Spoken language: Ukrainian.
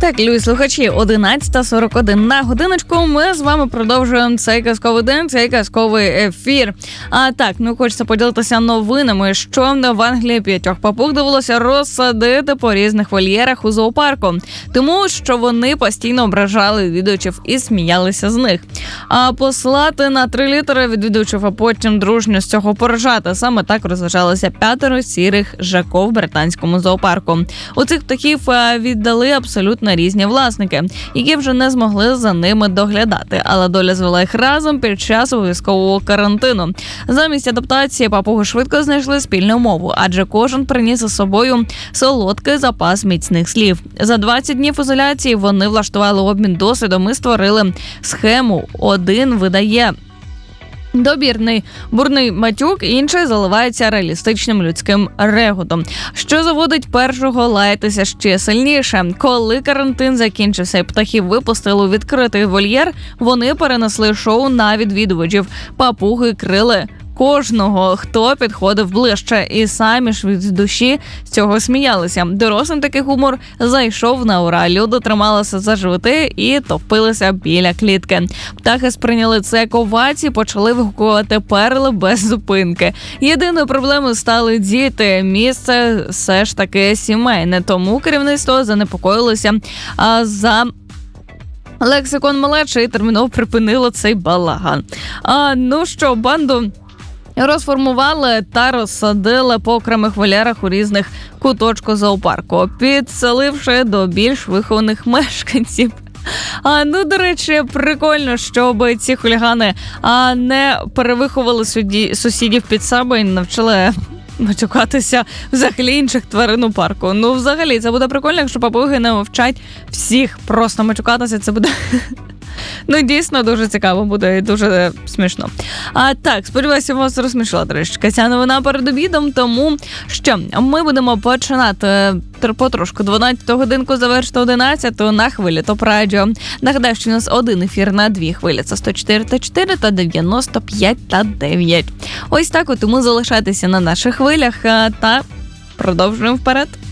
Так, любі слухачі, 11:41 на годиночку. Ми з вами продовжуємо цей казковий день, цей казковий ефір. Хочеться поділитися новинами, що в Англії 5 папуг довелося розсадити по різних вольєрах у зоопарку, тому що вони постійно ображали відвідувачів і сміялися з них. А послати на 3 літери відвідувачів, а потім дружньо з цього поржати. Саме так розважалося 5 сірих жаков в британському зоопарку. У цих птахів віддали абсолютно різні власники, які вже не змогли за ними доглядати, але доля звела їх разом під час обов'язкового карантину. Замість адаптації папуги швидко знайшли спільну мову, адже кожен приніс із собою солодкий запас міцних слів. За 20 днів ізоляції вони влаштували обмін досвідом і створили схему «Один видає добірний бурний матюк, інший заливається реалістичним людським реготом», що заводить першого лаятися ще сильніше. Коли карантин закінчився і птахів випустили у відкритий вольєр, вони перенесли шоу на відвідувачів. Папуги крили кожного, хто підходив ближче, і самі ж від душі з цього сміялися. Дорослим такий гумор зайшов на ура. Люди трималися за животи і топилися біля клітки. Птахи сприйняли це як овації, почали вигукувати перли без зупинки. Єдиною проблемою стали діти. Місце все ж таки сімейне, тому керівництво занепокоїлося за лексикон малечі і терміново припинило цей балаган. Банду розформували та розсадили по окремих вольєрах у різних куточках зоопарку, підселивши до більш вихованих мешканців. До речі, прикольно, щоб ці хулігани не перевиховували сусідів під себе і навчили матюкатися взагалі інших тварин у парку. Взагалі, це буде прикольно, якщо папуги не вчать всіх просто матюкатися, це буде дійсно дуже цікаво буде і дуже смішно. Сподіваюся, вас розсмішила трішки ця новина перед обідом, тому що ми будемо починати потрошку 12 годинку, завершити 11 на хвилі ТОП Радіо. Нагадаю, що у нас один ефір на 2 хвилі. Це 104,4 та 95,9. Ось так, тому залишайтеся на наших хвилях та продовжуємо вперед.